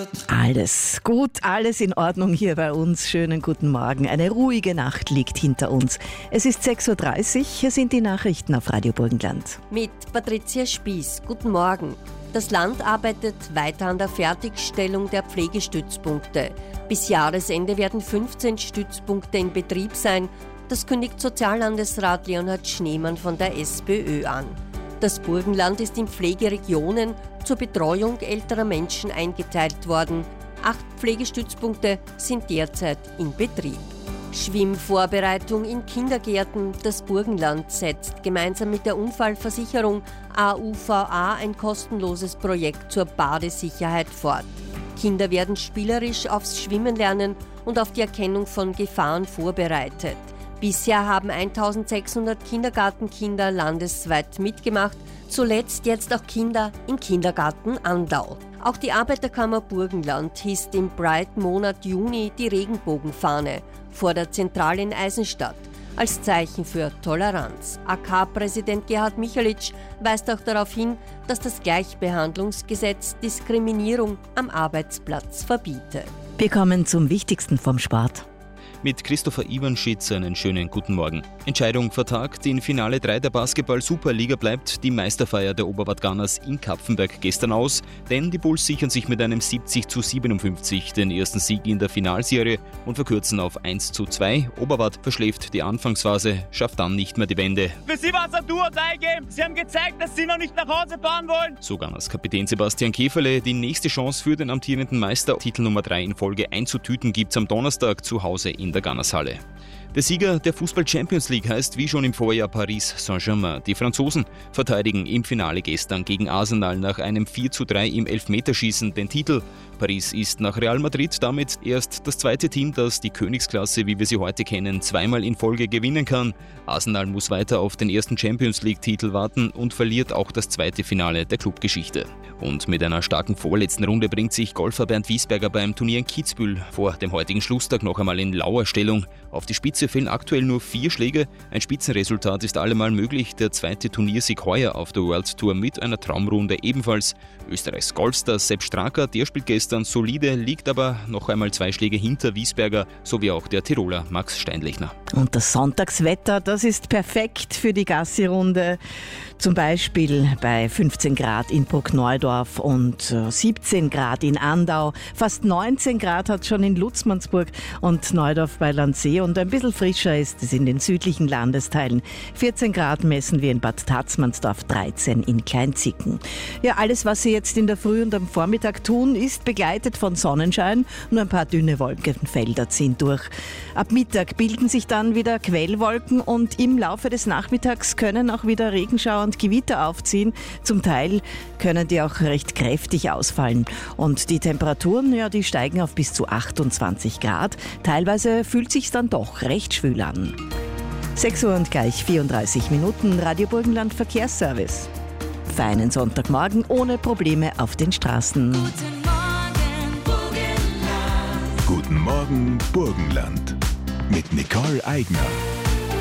Alles gut, alles in Ordnung hier bei uns. Schönen guten Morgen. Eine ruhige Nacht liegt hinter uns. Es ist 6.30 Uhr, hier sind die Nachrichten auf Radio Burgenland. Mit Patricia Spieß, guten Morgen. Das Land arbeitet weiter an der Fertigstellung der Pflegestützpunkte. Bis Jahresende werden 15 Stützpunkte in Betrieb sein. Das kündigt Soziallandesrat Leonhard Schneemann von der SPÖ an. Das Burgenland ist in Pflegeregionen zur Betreuung älterer Menschen eingeteilt worden. 8 Pflegestützpunkte sind derzeit in Betrieb. Schwimmvorbereitung in Kindergärten. Das Burgenland setzt gemeinsam mit der Unfallversicherung AUVA ein kostenloses Projekt zur Badesicherheit fort. Kinder werden spielerisch aufs Schwimmen lernen und auf die Erkennung von Gefahren vorbereitet. Bisher haben 1600 Kindergartenkinder landesweit mitgemacht, zuletzt jetzt auch Kinder im Kindergarten Andau. Auch die Arbeiterkammer Burgenland hisst im Pride-Monat Juni die Regenbogenfahne vor der Zentrale in Eisenstadt als Zeichen für Toleranz. AK-Präsident Gerhard Michalitsch weist auch darauf hin, dass das Gleichbehandlungsgesetz Diskriminierung am Arbeitsplatz verbietet. Wir kommen zum Wichtigsten vom Sport. Mit Christopher Iwanschitz einen schönen guten Morgen. Entscheidung vertagt, in Finale 3 der Basketball-Superliga bleibt die Meisterfeier der Oberwart-Gunners in Kapfenberg gestern aus, denn die Bulls sichern sich mit einem 70:57 den ersten Sieg in der Finalserie und verkürzen auf 1:2. Oberwart verschläft die Anfangsphase, schafft dann nicht mehr die Wende. Für sie war es ein Do-or-Die-Game. Sie haben gezeigt, dass sie noch nicht nach Hause fahren wollen. So Gunners Kapitän Sebastian Käferle. Die nächste Chance für den amtierenden Meister, Titel Nummer 3 in Folge einzutüten, gibt's am Donnerstag zu Hause in der Gunnershalle. Der Sieger der Fußball-Champions League heißt wie schon im Vorjahr Paris Saint-Germain. Die Franzosen verteidigen im Finale gestern gegen Arsenal nach einem 4:3 im Elfmeterschießen den Titel. Paris ist nach Real Madrid damit erst das zweite Team, das die Königsklasse, wie wir sie heute kennen, zweimal in Folge gewinnen kann. Arsenal muss weiter auf den ersten Champions-League-Titel warten und verliert auch das zweite Finale der Clubgeschichte. Und mit einer starken vorletzten Runde bringt sich Golfer Bernd Wiesberger beim Turnier in Kitzbühel vor dem heutigen Schlusstag noch einmal in lauer Stellung. Auf die Spitze fehlen aktuell nur 4 Schläge. Ein Spitzenresultat ist allemal möglich. Der zweite Turniersieg heuer auf der World Tour mit einer Traumrunde ebenfalls. Österreichs Golfstar Sepp Straker, der spielt gestern solide, liegt aber noch einmal 2 Schläge hinter Wiesberger, sowie auch der Tiroler Max Steinlechner. Und das Sonntagswetter, das ist perfekt für die Gassi-Runde. Zum Beispiel bei 15 Grad in Bruckneudorf und 17 Grad in Andau. Fast 19 Grad hat es schon in Lutzmannsburg und Neudorf bei Landsee. Und ein bisschen frischer ist es in den südlichen Landesteilen. 14 Grad messen wir in Bad Tatzmannsdorf, 13 in Kleinzicken. Ja, alles, was Sie jetzt in der Früh und am Vormittag tun, ist begleitet von Sonnenschein. Nur ein paar dünne Wolkenfelder ziehen durch. Ab Mittag bilden sich dann wieder Quellwolken und im Laufe des Nachmittags können auch wieder Regenschauer und Gewitter aufziehen. Zum Teil können die auch recht kräftig ausfallen. Und die Temperaturen, ja, die steigen auf bis zu 28 Grad. Teilweise fühlt sich's dann doch recht schwül an. 6 Uhr und gleich 34 Minuten, Radio Burgenland Verkehrsservice. Feinen Sonntagmorgen ohne Probleme auf den Straßen. Guten Morgen, Burgenland. Guten Morgen, Burgenland. Mit Nicole Eigner.